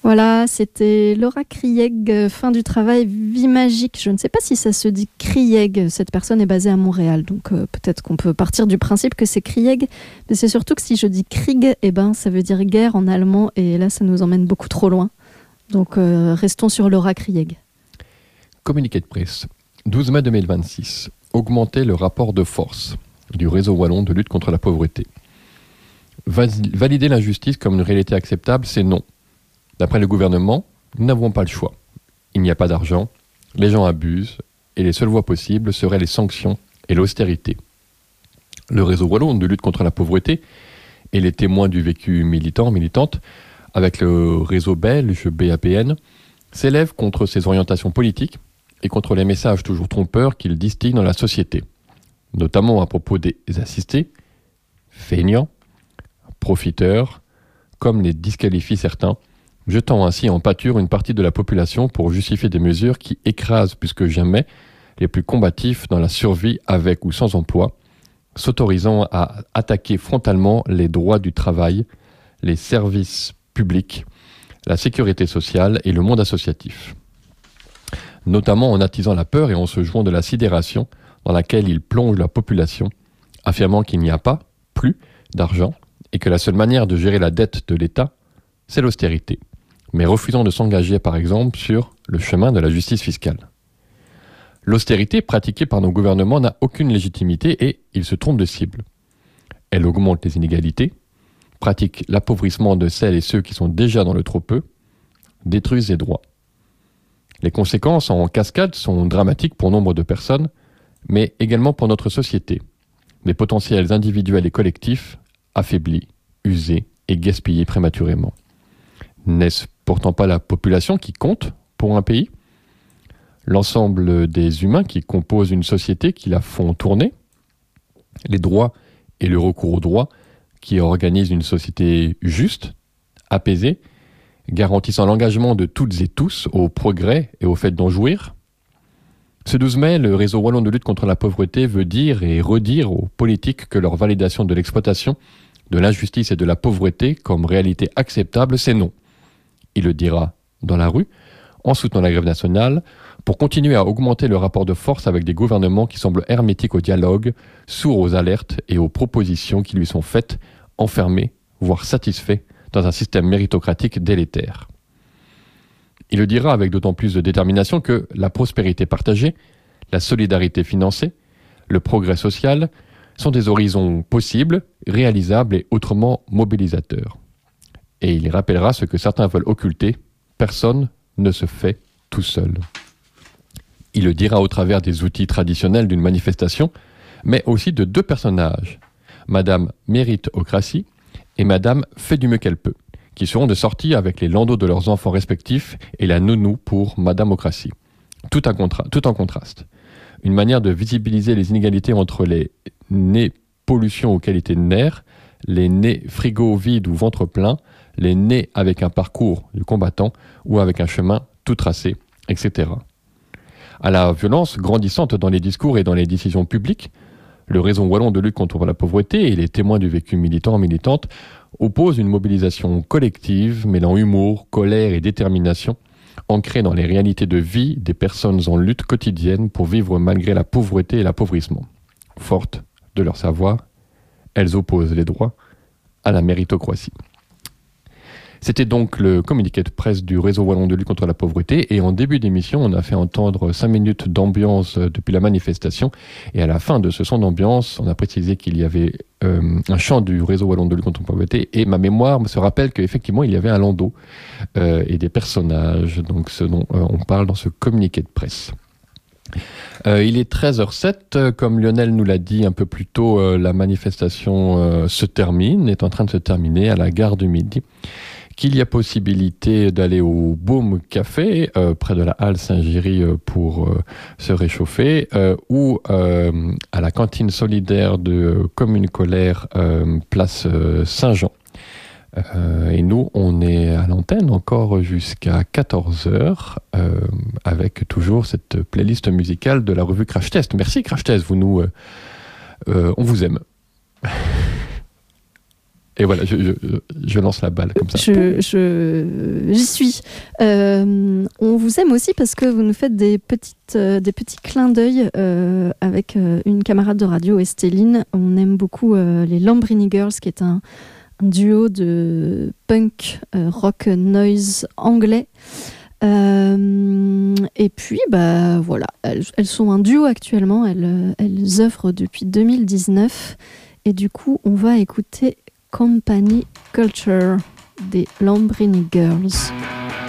Voilà, c'était Laura Krieg, fin du travail, Vie magique. Je ne sais pas si ça se dit Krieg, cette personne est basée à Montréal, donc peut-être qu'on peut partir du principe que c'est Krieg, mais c'est surtout que si je dis Krieg, ça veut dire guerre en allemand, et là ça nous emmène beaucoup trop loin. Donc restons sur Laura Krieg. Communiqué de presse, 12 mai 2026, augmenter le rapport de force du réseau wallon de lutte contre la pauvreté. Valider l'injustice comme une réalité acceptable, c'est non. D'après le gouvernement, nous n'avons pas le choix. Il n'y a pas d'argent, les gens abusent, et les seules voies possibles seraient les sanctions et l'austérité. Le réseau wallon de lutte contre la pauvreté et les témoins du vécu militante, avec le réseau belge BAPN, s'élèvent contre ces orientations politiques et contre les messages toujours trompeurs qu'ils distillent dans la société, notamment à propos des assistés, feignants, profiteurs, comme les disqualifient certains, jetant ainsi en pâture une partie de la population pour justifier des mesures qui écrasent plus que jamais les plus combatifs dans la survie avec ou sans emploi, s'autorisant à attaquer frontalement les droits du travail, les services publics, la sécurité sociale et le monde associatif. Notamment en attisant la peur et en se jouant de la sidération dans laquelle ils plongent la population, affirmant qu'il n'y a pas, plus, d'argent et que la seule manière de gérer la dette de l'État, c'est l'austérité, mais refusant de s'engager par exemple sur le chemin de la justice fiscale. L'austérité pratiquée par nos gouvernements n'a aucune légitimité et il se trompe de cible. Elle augmente les inégalités, pratique l'appauvrissement de celles et ceux qui sont déjà dans le trop-peu, détruisent les droits. Les conséquences en cascade sont dramatiques pour nombre de personnes, mais également pour notre société. Des potentiels individuels et collectifs affaiblis, usés et gaspillés prématurément. N'est-ce pourtant pas la population qui compte pour un pays ? L'ensemble des humains qui composent une société qui la font tourner ? Les droits et le recours aux droits qui organisent une société juste, apaisée, garantissant l'engagement de toutes et tous au progrès et au fait d'en jouir ? Ce 12 mai, le réseau wallon de lutte contre la pauvreté veut dire et redire aux politiques que leur validation de l'exploitation, de l'injustice et de la pauvreté comme réalité acceptable, c'est non. Il le dira dans la rue, en soutenant la grève nationale, pour continuer à augmenter le rapport de force avec des gouvernements qui semblent hermétiques au dialogue, sourds aux alertes et aux propositions qui lui sont faites, enfermés, voire satisfaits, dans un système méritocratique délétère. Il le dira avec d'autant plus de détermination que la prospérité partagée, la solidarité financée, le progrès social sont des horizons possibles, réalisables et autrement mobilisateurs. Et il rappellera ce que certains veulent occulter, personne ne se fait tout seul. Il le dira au travers des outils traditionnels d'une manifestation, mais aussi de deux personnages, Madame Méritocratie et Madame Fait du mieux qu'elle peut, qui seront de sortie avec les landaux de leurs enfants respectifs et la nounou pour Madamocratie. Tout en contraste. Une manière de visibiliser les inégalités entre les nés pollution aux qualités de nerfs, les nés frigo vide ou ventre plein, les nés avec un parcours du combattant ou avec un chemin tout tracé, etc. À la violence grandissante dans les discours et dans les décisions publiques, le réseau wallon de lutte contre la pauvreté et les témoins du vécu militante opposent une mobilisation collective mêlant humour, colère et détermination, ancrée dans les réalités de vie des personnes en lutte quotidienne pour vivre malgré la pauvreté et l'appauvrissement. Fortes de leur savoir, elles opposent les droits à la méritocratie. C'était donc le communiqué de presse du réseau wallon de lutte contre la pauvreté et en début d'émission, on a fait entendre 5 minutes d'ambiance depuis la manifestation et à la fin de ce son d'ambiance, on a précisé qu'il y avait un chant du réseau wallon de lutte contre la pauvreté et ma mémoire me se rappelle qu'effectivement il y avait un landau et des personnages, donc ce dont on parle dans ce communiqué de presse. Il est 13h07, comme Lionel nous l'a dit un peu plus tôt, la manifestation est en train de se terminer à la gare du Midi. Qu'il y a possibilité d'aller au Baume Café, près de la halle Saint-Géry pour se réchauffer, ou à la cantine solidaire de Commune Colère, place Saint-Jean. Et nous, on est à l'antenne encore jusqu'à 14h, avec toujours cette playlist musicale de la revue Crash Test. Merci Crash Test, on vous aime. Et voilà, je lance la balle comme ça. J'y suis. On vous aime aussi parce que vous nous faites des petits clins d'œil avec une camarade de radio, Estéline. On aime beaucoup les Lambrini Girls, qui est un duo de punk rock noise anglais. Et puis, voilà, elles sont un duo actuellement. Elles œuvrent depuis 2019. Et du coup, on va écouter Company Culture des Lambrini Girls.